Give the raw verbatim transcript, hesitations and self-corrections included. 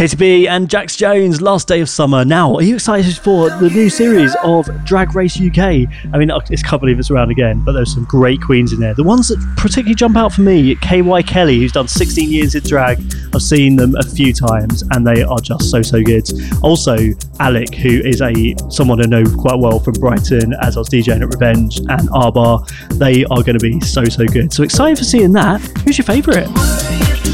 Katy B and Jax Jones, Last Day of Summer. Now, are you excited for the new series of Drag Race U K? I mean, I can't believe it's around again, but there's some great queens in there. The ones that particularly jump out for me, K Y Kelly, who's done sixteen years in drag. I've seen them a few times, and they are just so, so good. Also, Alec, who is a someone I know quite well from Brighton, as I was DJing at Revenge, and Arbar. They are going to be so, so good. So excited for seeing that. Who's your favourite?